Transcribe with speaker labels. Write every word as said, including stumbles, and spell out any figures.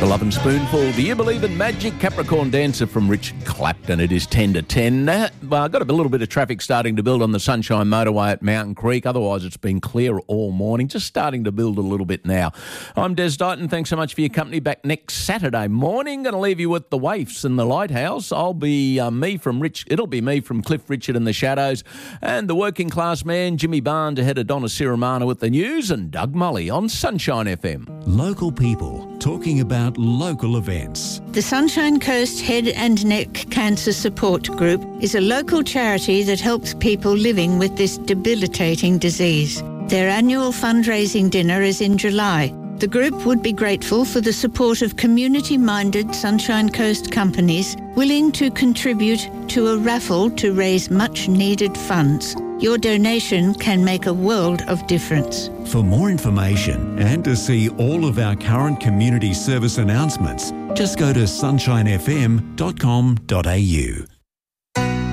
Speaker 1: The Love and Spoonful. Do you believe in magic? Capricorn Dancer from Rich Clapton. It is ten to ten. Uh, well, I've got a little bit of traffic starting to build on the Sunshine Motorway at Mountain Creek. Otherwise, it's been clear all morning. Just starting to build a little bit now. I'm Des Dighton. Thanks so much for your company. Back next Saturday morning. Going to leave you with the Waifs and the Lighthouse. I'll be uh, me from Rich. It'll be me from Cliff Richard and the Shadows, and the working class man Jimmy Barnes ahead of Donna Ciramana with the news, and Doug Mully on Sunshine F M.
Speaker 2: Local people talking about local events.
Speaker 3: The Sunshine Coast Head and Neck Cancer Support Group is a local charity that helps people living with this debilitating disease. Their annual fundraising dinner is in July. The group would be grateful for the support of community-minded Sunshine Coast companies willing to contribute to a raffle to raise much-needed funds. Your donation can make a world of difference.
Speaker 2: For more information and to see all of our current community service announcements, just go to sunshine f m dot com dot a u.